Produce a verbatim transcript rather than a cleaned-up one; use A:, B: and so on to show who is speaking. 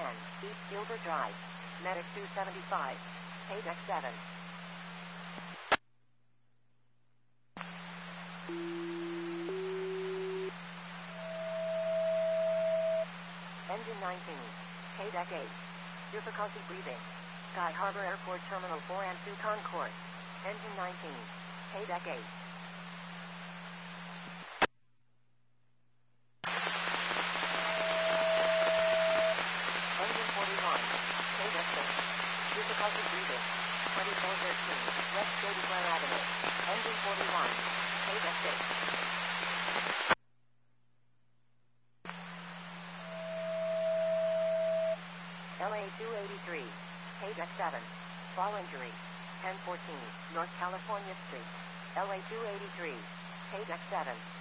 A: ten, East Gilbert Drive. Medic two seventy-five. Paydeck seven. Engine nineteen. Paydeck eight. Difficulty breathing. Sky Harbor Airport Terminal four and two Concourse. Engine nineteen. Paydeck eight. Engine forty-one. Paydeck six. Difficulty breathing. twenty-four thirteen. West Shady Glen Avenue. Engine forty-one. Paydeck six. L A two eighty-three. Paydeck seven. Fall injury. ten fourteen. North California Street. L A two eighty-three. Paydeck seven.